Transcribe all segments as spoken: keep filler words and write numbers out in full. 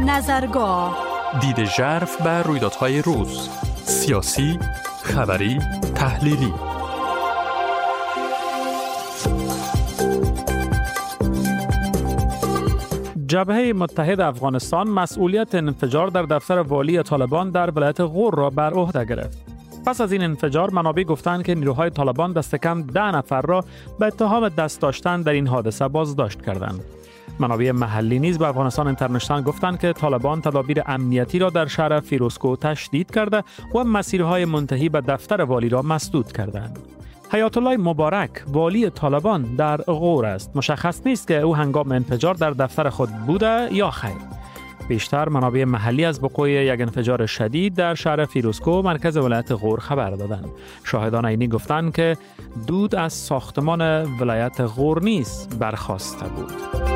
نظرگاه، دید ژرف بر رویدادهای روز، سیاسی، خبری، تحلیلی. جبهه متحد افغانستان مسئولیت انفجار در دفتر والی طالبان در ولایت غور را بر عهده گرفت. پس از این انفجار منابع گفتند که نیروهای طالبان دست کم ده نفر را به اتهام دست داشتن در این حادثه بازداشت کردند. منابع محلی نیز به افغانستان اینترنشنال گفتند که طالبان تدابیر امنیتی را در شهر فیروزکوه تشدید کرده و مسیرهای منتهی به دفتر والی را مسدود کردند. حیات الله مبارک والی طالبان در غور است. مشخص نیست که او هنگام انفجار در دفتر خود بوده یا خیر. بیشتر منابع محلی از وقوع یک انفجار شدید در شهر فیروزکوه مرکز ولایت غور خبر دادند. شاهدان عینی گفتند که دود از ساختمان ولایت غور نیز برخاسته بود.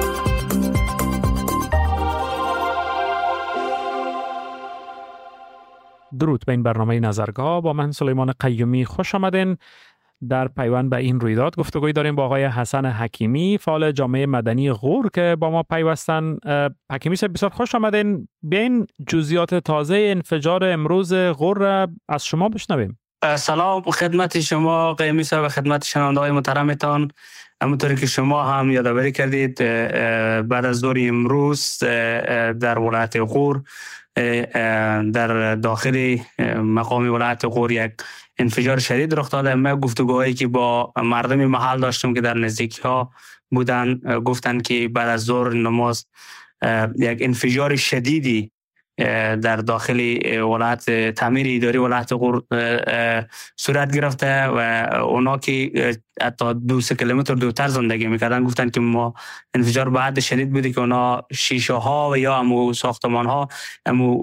درود به این برنامه نظرگاه، با من سلیمان قیومی خوش آمدین. در پیوند به این رویداد گفتگوی داریم با آقای حسن حکیمی، فعال جامعه مدنی غور که با ما پیوستن. حکیمی صاحب بسیار خوش آمدین. بیاین جزئیات تازه انفجار امروز غور را از شما بشنویم. سلام خدمت شما قیومی صاحب و خدمت شنونده‌های محترمتان. همونطوری که شما هم یادآوری کردید، بعد از ظهر امروز در ولایت غور در داخل مقام ولایت غور یک انفجار شدید رخ داده. ما گفتگوهایی که با مردم محل داشتم که در نزدیکی ها بودن گفتن که بعد از ظهر نماز یک انفجار شدیدی در داخل ولایت تعمیر اداری ولایت غور صورت گرفته و اونا که حتی دو سه کیلومتر دورتر زندگی میکردن گفتن که ما انفجار بعد شدید بوده که اونا شیشه ها و یا امو ساختمان ها امو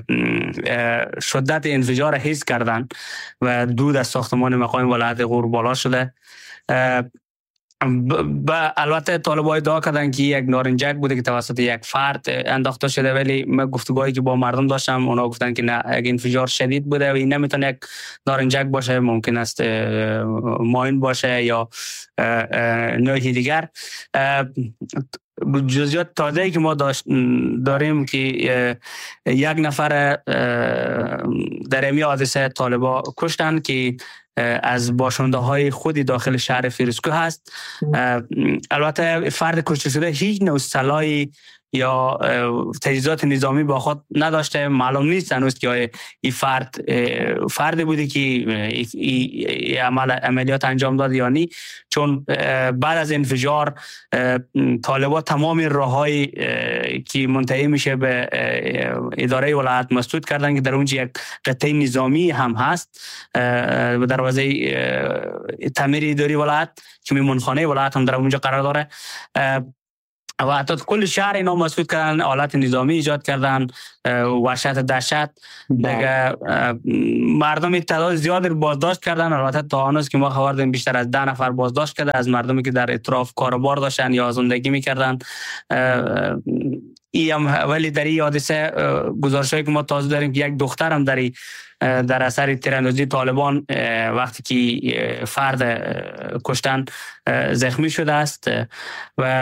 شدت انفجار حس کردن و دود از ساختمان مقام ولایت غور بالا شده. با البته طالبای ادعا کردن که یک نارنجک بوده که توسط یک فرد انداخته شده، ولی من گفتگوهایی که با مردم داشتم اونا گفتن که نه، یک انفجار شدید بوده و این نمیتونه یک نارنجک باشه، ممکن است ماین باشه یا نوع دیگر. جزئیات تازه‌ای که ما داریم که یک نفر در این حادثه طالبا کشتن که از باشنده های خودی داخل شهر فیروزکوه هست. البته فرد کشته شده هیچ نوع سلاحی یا تجهیزات نظامی با خود نداشته. معلوم نیست هنوز که این فرد فرد بوده که این عمل عملیات انجام داد یا نی، چون بعد از انفجار طالبان تمام راههای که منتهی میشه به اداره ولایت مسدود کردن که در اونجا یک قطعه نظامی هم هست، دروازه تعمیر اداری ولایت که میمونخانه ولایت هم در اونجا قرار داره و حتی کل شهر اینا مسدود کردن، آلات نظامی ایجاد کردن، وحشت دهشت دیگه. مردم تعداد زیادی بازداشت کردن. البته تا هنوز که ما خبر داریم بیشتر از ده نفر بازداشت کرده از مردمی که در اطراف کاروبار داشتن یا زندگی میکردن. ای هم ولی در این حادثه گزارشایی که ما تازه داریم که یک دختر هم در در اثر تیراندازی طالبان وقتی که فرد کشتن زخمی شده است و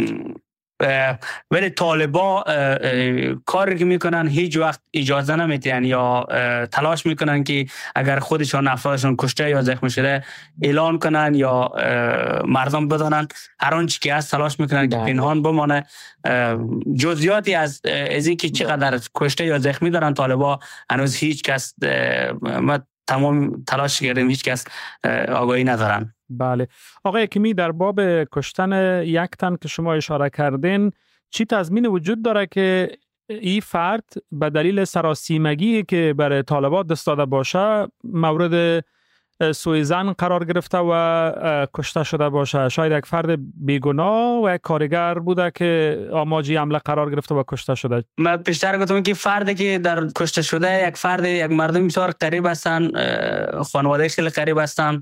ولی طالبا کاری که میکنن هیچ وقت اجازه نمیدن یا تلاش میکنن که اگر خودشان افرادشان کشته یا زخمی شده اعلان کنن یا مردم بدانن. هر آنچه که هست تلاش میکنن که پنهان بمانه. جزئیاتی از از اینکه چقدر کشته یا زخمی دارن طالبا هنوز هیچ کس، ما تمام تلاش کردیم، هیچ کس آگاهی ندارن. بله آقای حکیمی، در باب کشتن یک تن که شما اشاره کردین، چی تضمین وجود داره که این فرد به دلیل سراسیمگی که برای طالبات دست داده باشه مورد سوء ظن قرار گرفته و کشته شده باشه؟ شاید یک فرد بیگناه و یک کارگر بوده که آماجی حمله قرار گرفته و کشته شده. من پیشتر گفتم که فردی که در کشته شده یک فرد، یک مردم بسیار قریب هستن، خانواده خیلی قریب هستن،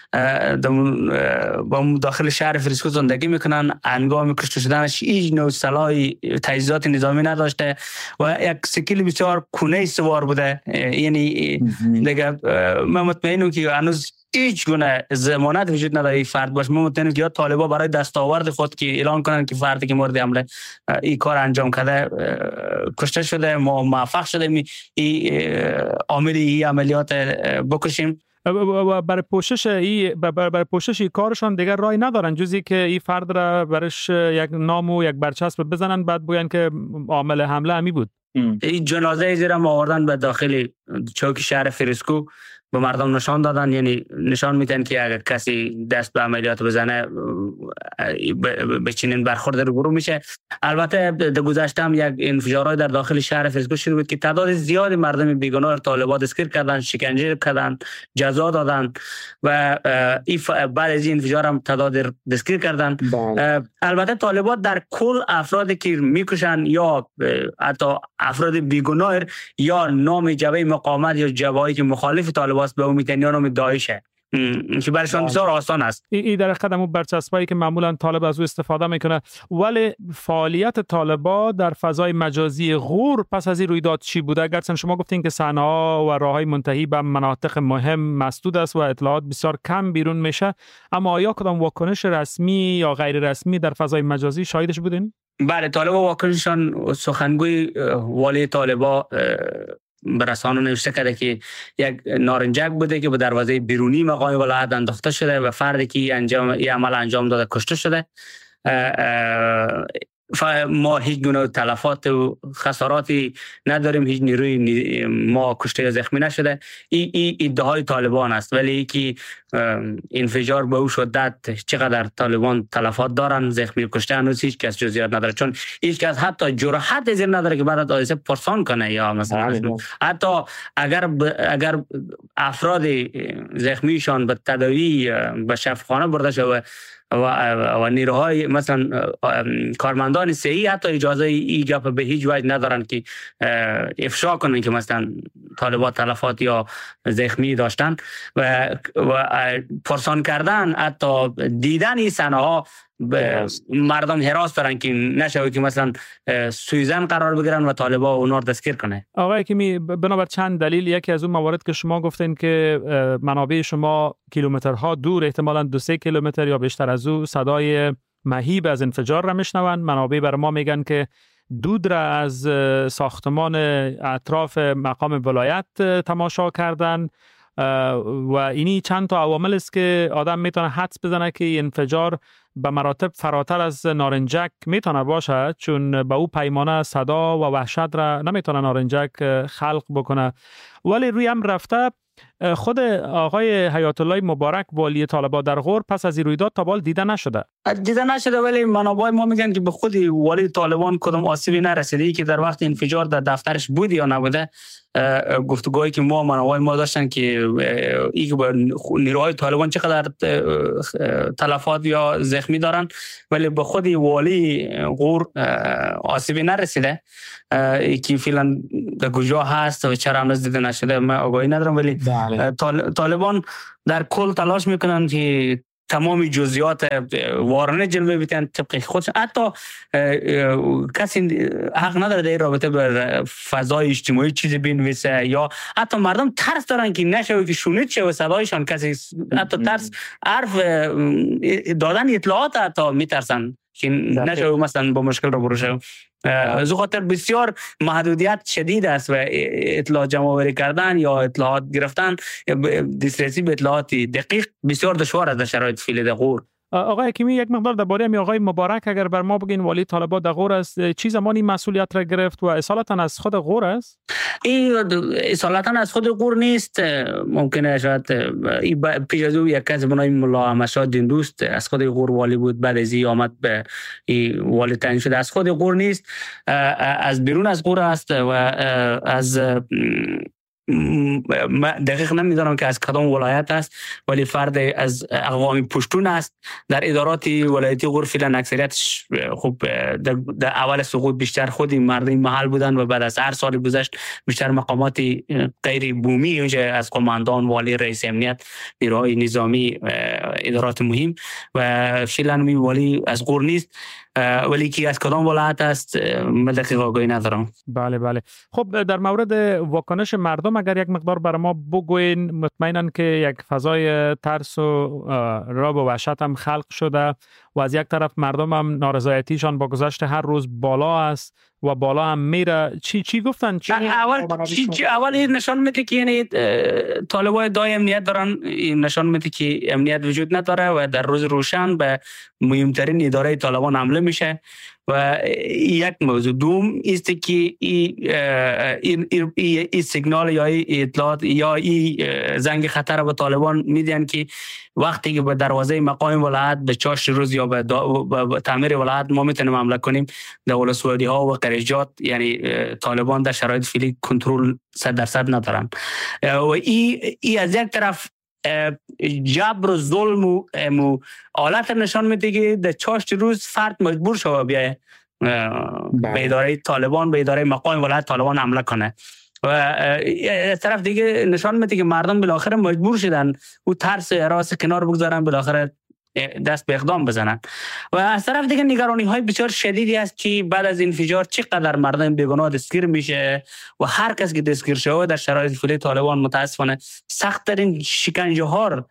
با داخل شهر فیروزکوه زندگی میکنن. هنگام کشته شدنش هیچ نوع سلاحی تجهیزات نظامی نداشته و یک سکیل بسیار کونه سوار بوده. یعنی دیگه من مطمئنم که هنوز هیچ گونه ضمانت وجود نداره این فرد باشه. ما مطمئنیم که یا طالبا برای دستاورد خود که اعلان کنن که فردی که مورد حمله این کار انجام کرده کشته شده، ما موفق شده این عامل این عملیات بکشیم. برای پوشش ای برای پوشش ای کارشان دیگر رای ندارن جزی که این فرد را برش یک نام و یک برچسب بزنن بعد بگن که عامل حمله امی بود. این جنازه زیرا ما آوردن به داخل چوک شهر فریسکو به مردم نشان دادن، یعنی نشان میدن که اگر کسی دست به عملیات بزنه به چنین برخورد روبرو میشه. البته در گذشته هم یک انفجارات در داخل شهر فریسکو شده بود که تعداد زیادی مردم بیگناه طالبان دستگیر کردن، شکنجه کردن، جزا دادن و بعد از این انفجار هم تعداد دستگیر کردن. البته طالبان در کل افرادی که میکشن یا حتی افراد بیگناه یا نام جبهه مقاومت یا جبهه‌ای که مخالف طالبان است به امید نام داعشه که برشان بسیار آسان است. این در قدم و برچسبایی که معمولا طالب از او استفاده میکنه. ولی فعالیت طالبا در فضای مجازی غور پس از این رویداد چی بوده؟ اگرچه شما گفتین که صحنه‌ها و راههای منتهی به مناطق مهم مسدود است و اطلاعات بسیار کم بیرون میشه، اما آیا کدام واکنش رسمی یا غیر رسمی در فضای مجازی شاهدش بودین؟ بله، طالبا واکنششان سخنگوی والی طالبا برسانه نوشته کرده که یک نارنجک بوده که به دروازه بیرونی مقام ولایت انداخته شده و فردی که انجام این عمل انجام داده کشته شده. ما هیچ گونه تلفات و خساراتی نداریم، هیچ نیروی ما کشته یا زخمی نشده. این ای ادعای طالبان است، ولی که انفجار به او شدت چقدر طالبان تلفات دارن، زخمی کشته هنوز هیچ کس جزئیات نداره، چون هیچ کس حتی جرأت از این نداره که بعد از حادثه پرسان کنه یا مثلا حتی اگر ب... اگر افراد زخمیشان به تداوی به شفاخانه برده شده و و نیروهای مثلا کارمندان صحی حتی اجازه ای گپ به هیچ وجه ندارن که افشا کنن که مثلا طالبان تلفات یا زخمی داشتن و, و پرسان کردن، حتی دیدن این صحنه ها مردم هراس دارن که نشه که مثلا سویزن قرار بگیرن و طالبان اونا رو دستگیر کنه. آقای حکیمی، بنابر چند دلیل، یکی از اون موارد که شما گفتین که منابع شما کیلومترها دور، احتمالاً دو سه کیلومتر یا بیشتر از او، صدای مهیب از انفجار را میشنون. منابع بر ما میگن که دود را از ساختمان اطراف مقام ولایت تماشا کردن و اینی چند تا عوامل است که آدم میتونه حدس بزنه که انفجار به مراتب فراتر از نارنجک میتونه باشه، چون به او پیمانه صدا و وحشت را نمیتونه نارنجک خلق بکنه. ولی روی هم رفته خود آقای حیات الله مبارک والی طالبان در غور پس از این رویداد تا بال دیده نشده. دیده نشده، ولی منابع ما میگن که به خود والی طالبان کدام آسیبی نرسیده. ای که در وقت انفجار در دفترش بود یا نبوده، گفتگویی که ما منابع ما داشتن که ای که نیروهای طالبان چقدر تلفات یا زخمی دارن، ولی به خود والی غور آسیبی نرسیده. ای که فعلا در کجا هست و چرا هنوز دیده نشده من آگاهی ندارم، ولی طالبان در کل تلاش میکنن که تمامی جزئیات وارونه جلوه بیتن طبق خودشون. حتی کسی حق نداره در رابطه بر فضای اجتماعی چیزی بنویسه، یا حتی مردم ترس دارن که نشه که شونید شه و صدایشان کسی حتی ترس حرف دادن اطلاعات حتی میترسن که نشه مثلا با مشکل رو بروشه. از خاطر بسیار محدودیت شدید است و اطلاع جمع آوری کردن یا اطلاعات گرفتن، دسترسی به اطلاعات دقیق بسیار دشوار است در شرایط فعلی در غور. آقای حکیمی، یک مقدار درباره هم آقای مبارک اگر بر ما بگین، والی طالبان در غور است، چی زمانی مسئولیت را گرفت و اصالتا از خود غور است؟ این اصالتا از خود غور نیست، ممکنه شاید پیش از او یک کس بنای ملا مشاد دین دوست از خود غور والی بود، بعد از این آمد به والی تعیین شده. از خود غور نیست، از بیرون از غور است و از دقیق نمیدونم که از کدام ولایت است، ولی فرد از اقوام پشتون است. در ادارات ولایتی غور فعلا اکثریتش خوب در اول سقوط بیشتر خودی مردم محل بودن و بعد از هر سال گذشت بیشتر مقامات غیر بومی اونجا از قماندان، والی، رئیس امنیت، نیروهای نظامی، ادارات مهم و فعلا می والی از غور نیست. ولی کی از کدام ولایت است من دقیق آگاهی ندارم. بله بله. خب در مورد واکنش مردم اگر یک مقدار برای ما بگوین، مطمئناً که یک فضای ترس و رعب و وحشت هم خلق شده و از یک طرف مردم هم نارضایتیشان با گذشت هر روز بالا است و بالا هم میره. چی چی گفتن؟ چی اول چی, چی اول این نشان میده که یعنی طالبان دای امنیت دارن، این نشان میده که امنیت وجود نداره و در روز روشن به مهمترین اداره طالبان حمله میشه. و یک موضوع دوم است که این این این ای سیگنال یا این اطلاعات یا این زنگ خطر به طالبان میدن که وقتی که به دروازه مقام ولایت به چاشت روز یا به, به تعمیر ولایت ما میتونیم حمله کنیم در ولسوالی ها و قریجات، یعنی طالبان در شرایط فعلی کنترل صد درصد ندارن. و این ای از یک طرف جبر و ظلم و حالت نشان میده که در چاشت روز فرد مجبور شده بیایه به اداره طالبان، به اداره مقام ولایت طالبان حمله کنه. و از طرف دیگه نشان میده که مردم بالاخره مجبور شدن و ترس هراس کنار بگذارن، بالاخره دست به اقدام بزنن. و از طرف دیگه نگرانی های بسیار شدیدی است که بعد از انفجار چقدر مردم بیگناه دستگیر میشه و هر کس که دستگیر شده در شرایط فعلی طالبان متاسفانه سخت ترین شکنجه ها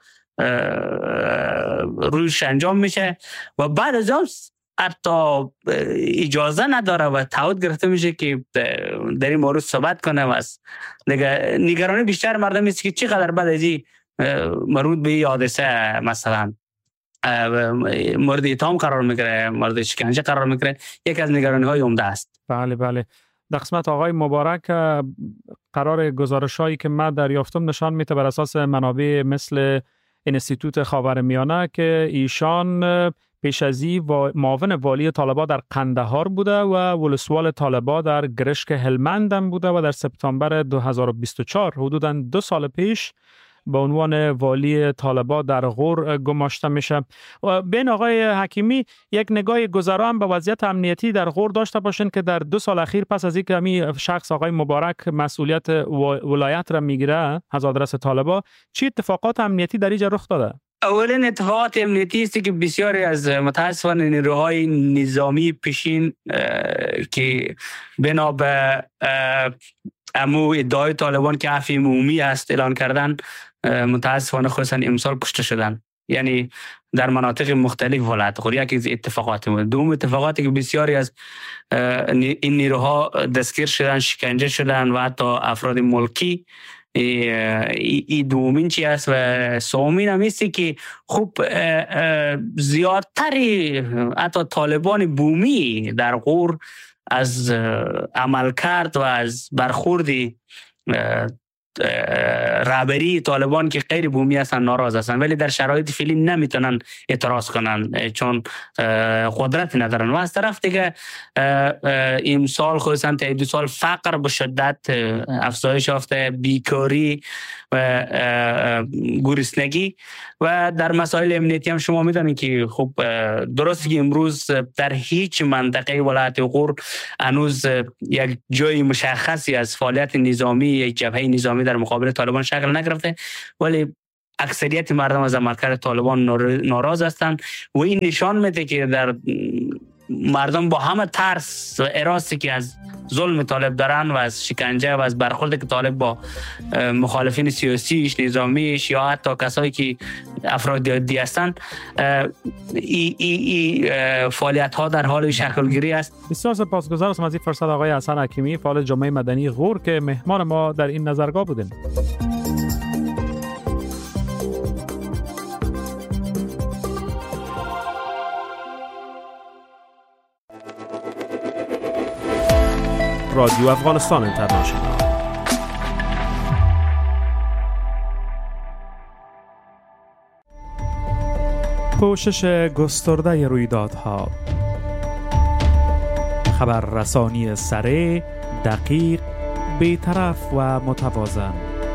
رویش انجام میشه و بعد از اون حتی اجازه نداره و تعهد گرفته میشه که در این مورد صحبت کنه. و دیگه نگرانی بیشتر مردم است که چقدر بعد از این مربوط به حادثه مثلا مورد اتهام قرار میگیره، مورد شکنجه قرار میگیره، یک از نگرانی های عمده است. بله بله. در قسمت آقای مبارک قرار گزارش‌هایی که من دریافتم نشان میده بر اساس منابع مثل انستیتوت خاورمیانه که ایشان پیش از این معاون والی طالبان در قندهار بوده و ولسوال طالبان در گرشک هلمند هم بوده و در سپتامبر دو هزار و بیست و چهار حدوداً دو سال پیش به عنوان والی طالبان در غور گماشته میشه. و بین آقای حکیمی یک نگاه گذرا هم به وضعیت امنیتی در غور داشته باشین که در دو سال اخیر پس از اینکه همین شخص آقای مبارک مسئولیت ولایت را میگیره از آدرس طالبان، چی اتفاقات امنیتی در اینجا رخ داده؟ اولین اتفاقات امنیتی است که بسیاری از متاسفانه نیروهای نظامی پیشین که بنا به امو ادعای طالبان که عفو عمومی است اعلان کردن متاسفانه خصوصا امسال کشته شدن، یعنی در مناطق مختلف ولایت غور. یکی از اتفاقات بود. دوم اتفاقاتی که بسیاری از این نیروها دستگیر شدن، شکنجه شدن و حتی افراد ملکی. ای دومین چی است و سومین هم ایستی که خوب زیادتری حتی طالبان بومی در غور از عمل کرد و از برخوردی رهبری طالبان که غیر بومی هستن ناراض هستن، ولی در شرایط فعلی نمیتونن اعتراض کنن چون قدرت ندارن. و از طرف دیگه امسال خصوصا تا دو سال فقر به شدت افزایش یافته، بیکاری و گرسنگی. و در مسائل امنیتی هم شما میدونید که خب درسته که امروز در هیچ منطقه ولایت غور هنوز یک جای مشخصی از فعالیت نظامی، یک جبهه نظامی در مقابل طالبان شکل نگرفته، ولی اکثریت مردم از عملکرد طالبان ناراض هستند و این نشان میده که در مردم با همه ترس و هراسی که از ظلم طالب دارن و از شکنجه و از برخورد که طالب با مخالفین سیاسیش، نظامیش یا حتی کسایی که افراد عادی هستند، ای, ای, ای فعالیت ها در حال شکل گیری است. بسیار سپاسگزارم از این فرصت آقای حسن حکیمی، فعال جامعه مدنی غور که مهمان ما در این نظرگاه بودین. رادیو افغانستان اینترنشنال. پوشش گسترده رویدادها، خبررسانی سریع، دقیق، بی‌طرف و متوازن.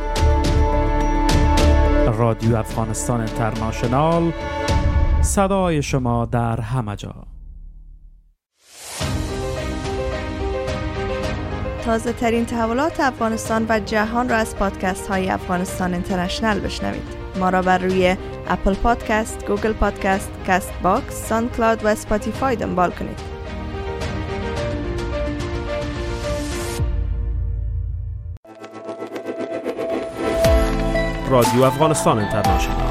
رادیو افغانستان اینترنشنال، صدای شما در همه جا. تازه ترین تحولات افغانستان و جهان را از پادکست های افغانستان اینترنشنال بشنوید. ما را بر روی اپل پادکست، گوگل پادکست، کاست باکس، ساوند کلاود و اسپاتیفای دنبال کنید. رادیو افغانستان اینترنشنال